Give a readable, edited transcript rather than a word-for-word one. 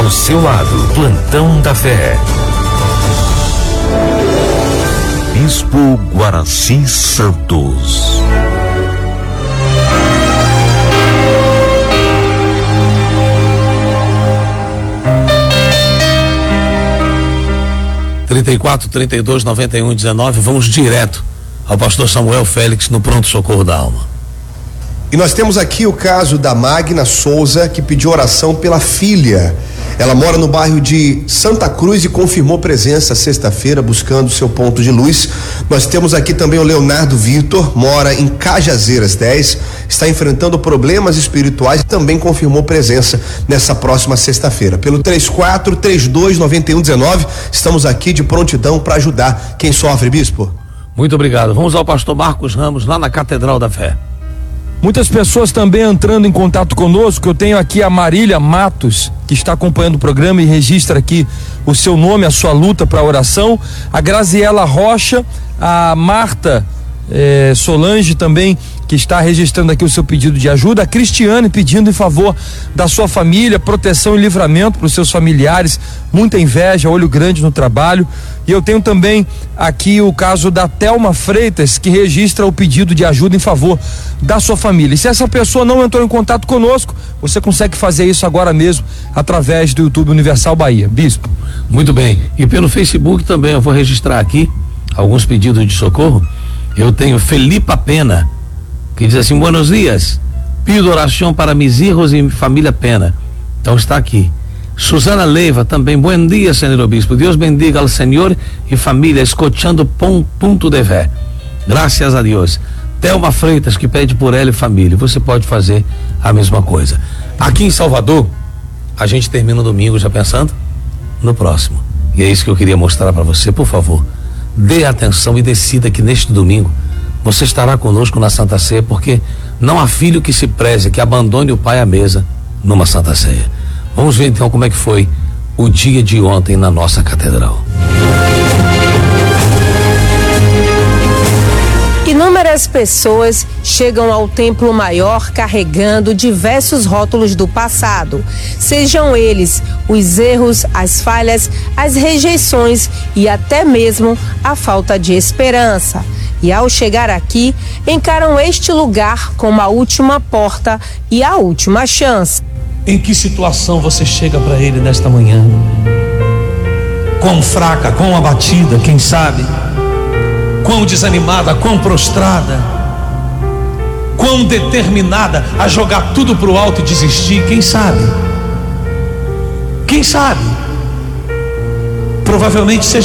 ao seu lado. Plantão da Fé. Bispo Guaraci Santos. (34, 32, 91, 19). Vamos direto ao pastor Samuel Félix no pronto-socorro da alma. E nós temos aqui o caso da Magna Souza, que pediu oração pela filha. Ela mora no bairro de Santa Cruz e confirmou presença sexta-feira, buscando seu ponto de luz. Nós temos aqui também o Leonardo Vitor, mora em Cajazeiras 10, está enfrentando problemas espirituais e também confirmou presença nessa próxima sexta-feira. Pelo 34329119, estamos aqui de prontidão para ajudar quem sofre, bispo. Muito obrigado. Vamos ao pastor Marcos Ramos, lá na Catedral da Fé. Muitas pessoas também entrando em contato conosco. Eu tenho aqui a Marília Matos, que está acompanhando o programa e registra aqui o seu nome, a sua luta para a oração. A Graziela Rocha, a Marta Solange também, que está registrando aqui o seu pedido de ajuda. A Cristiane pedindo em favor da sua família, proteção e livramento para os seus familiares, muita inveja, olho grande no trabalho. E eu tenho também aqui o caso da Thelma Freitas, que registra o pedido de ajuda em favor da sua família. E se essa pessoa não entrou em contato conosco, você consegue fazer isso agora mesmo através do YouTube Universal Bahia. Bispo. Muito bem. E pelo Facebook também eu vou registrar aqui alguns pedidos de socorro. Eu tenho Felipa Pena, que diz assim: buenos dias, pido oração para mis hijos e família Pena. Então está aqui. Susana Leiva também: buen dia, senhor obispo, Deus bendiga ao senhor e família, escutando ponto de fé. Graças a Deus. Thelma Freitas, que pede por ela e família. Você pode fazer a mesma coisa. Aqui em Salvador, a gente termina o domingo já pensando no próximo. E é isso que eu queria mostrar para você. Por favor, dê atenção e decida que neste domingo você estará conosco na Santa Ceia, porque não há filho que se preze, que abandone o pai à mesa numa Santa Ceia. Vamos ver então como é que foi o dia de ontem na nossa catedral. Inúmeras pessoas chegam ao Templo Maior carregando diversos rótulos do passado, sejam eles os erros, as falhas, as rejeições e até mesmo a falta de esperança. E ao chegar aqui, encaram este lugar como a última porta e a última chance. Em que situação você chega para ele nesta manhã? Quão fraca, quão abatida, quem sabe? Quão desanimada, quão prostrada, quão determinada a jogar tudo pro alto e desistir, quem sabe? Quem sabe? Provavelmente seja